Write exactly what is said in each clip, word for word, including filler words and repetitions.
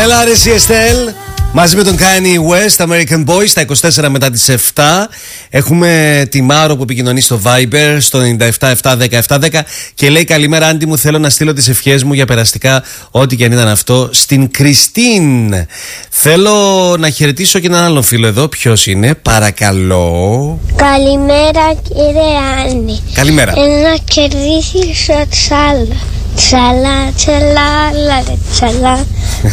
Έλα ρε εσύ Εστέλ. Μαζί με τον Kanye West, American Boy, στα είκοσι τέσσερα μετά τις επτά. Έχουμε τη Μάρο που επικοινωνεί στο Viber, στο εννιά επτά επτά δέκα επτά δέκα και λέει: καλημέρα Άντι μου, θέλω να στείλω τις ευχές μου για περαστικά, ό,τι και αν ήταν αυτό, στην Κριστίν. Θέλω να χαιρετήσω και έναν άλλον φίλο εδώ. Ποιος είναι, παρακαλώ? Καλημέρα κύριε Άννη. Καλημέρα. Ένα κερδίσεις ο Τσάλα. Τσαλά, τσαλά, λα, τσαλά.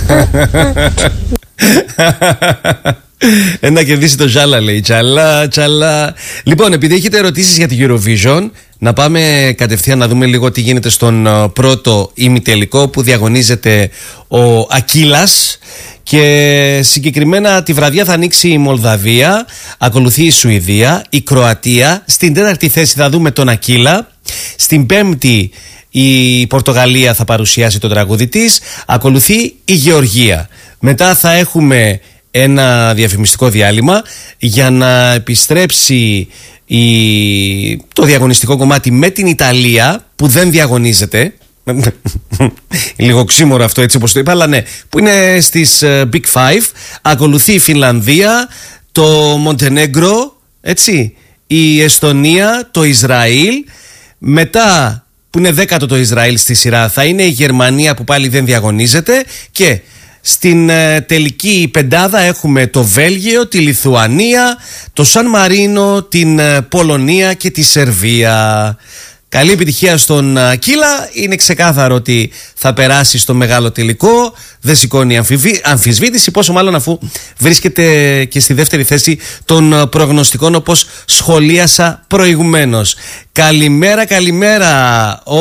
Ένα κερδίσει το Ζάλα, λέει. Τσαλά, τσαλά. Λοιπόν, επειδή έχετε ερωτήσεις για την Eurovision, να πάμε κατευθείαν να δούμε λίγο τι γίνεται στον πρώτο ημιτελικό που διαγωνίζεται ο Ακύλας. Και συγκεκριμένα τη βραδιά θα ανοίξει η Μολδαβία, ακολουθεί η Σουηδία, η Κροατία. Στην τέταρτη θέση θα δούμε τον Ακύλα. Στην πέμπτη η Πορτογαλία θα παρουσιάσει το τραγούδι της. Ακολουθεί η Γεωργία. Μετά θα έχουμε ένα διαφημιστικό διάλειμμα για να επιστρέψει η... το διαγωνιστικό κομμάτι με την Ιταλία, που δεν διαγωνίζεται. Λίγο ξύμορο αυτό, έτσι όπως το είπα, αλλά ναι, που είναι στις Big Five. Ακολουθεί η Φινλανδία, το Μοντενέγκρο, έτσι, η Εστονία, το Ισραήλ. Μετά, που είναι δέκατο το Ισραήλ στη σειρά, θα είναι η Γερμανία, που πάλι δεν διαγωνίζεται. Και στην ε, τελική πεντάδα έχουμε το Βέλγιο, τη Λιθουανία, το Σαν Μαρίνο, την ε, Πολωνία και τη Σερβία. Καλή επιτυχία στον Ακύλα. Είναι ξεκάθαρο ότι θα περάσει στο μεγάλο τελικό. Δεν σηκώνει αμφιβή, αμφισβήτηση, πόσο μάλλον αφού βρίσκεται και στη δεύτερη θέση των προγνωστικών, όπως σχολίασα προηγουμένως. Καλημέρα, καλημέρα. Ο...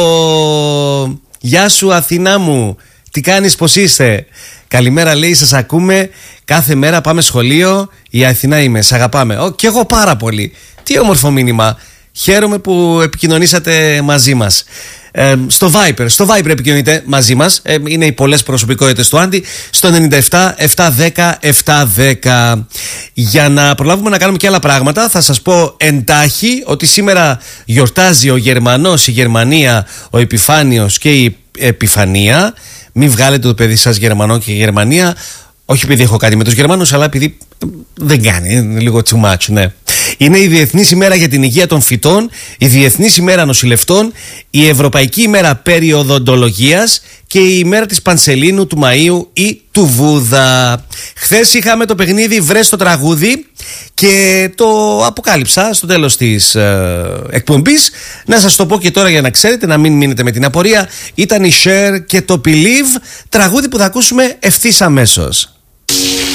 Γεια σου Αθηνά μου. Τι κάνεις, πως είσαι? Καλημέρα, λέει, σας ακούμε. Κάθε μέρα πάμε σχολείο. Η Αθηνά είμαι, σ' αγαπάμε. Ο, και εγώ πάρα πολύ. Τι όμορφο μήνυμα. Χαίρομαι που επικοινωνήσατε μαζί μας. Ε, στο Viber, στο Viber επικοινωνείτε μαζί μας. Ε, είναι οι πολλές προσωπικότητες του Άντι. Στο εννιά επτά επτά δέκα επτά δέκα. Για να προλάβουμε να κάνουμε και άλλα πράγματα, θα σας πω εντάχει ότι σήμερα γιορτάζει ο Γερμανός, η Γερμανία, ο Επιφάνιος και η Επιφανία. Μην βγάλετε το παιδί σας Γερμανό και Γερμανία. Όχι επειδή έχω κάτι με τους Γερμανούς, αλλά επειδή δεν κάνει, είναι λίγο too much, ναι. Είναι η Διεθνής ημέρα για την υγεία των φυτών, η Διεθνής ημέρα νοσηλευτών, η Ευρωπαϊκή ημέρα περιοδοντολογίας και η ημέρα της Πανσελίνου, του Μαΐου ή του Βούδα. Χθες είχαμε το παιχνίδι Βρες το τραγούδι και το αποκάλυψα στο τέλος της ε, εκπομπής. Να σας το πω και τώρα για να ξέρετε, να μην μείνετε με την απορία. Ήταν η Cher και το Believe, τραγούδι που θα ακούσουμε ευθύς αμέσως.